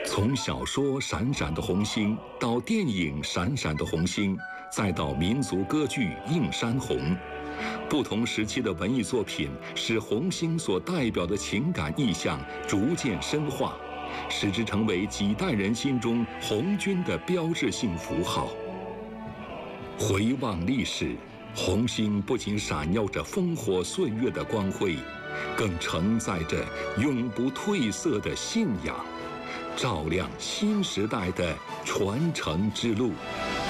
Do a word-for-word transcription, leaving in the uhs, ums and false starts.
从小说《闪闪的红星》到电影《闪闪的红星》，再到民族歌剧《映山红》，不同时期的文艺作品使红星所代表的情感意象逐渐深化，使之成为几代人心中红军的标志性符号。回望历史，红星不仅闪耀着烽火岁月的光辉，更承载着永不褪色的信仰，照亮新时代的传承之路。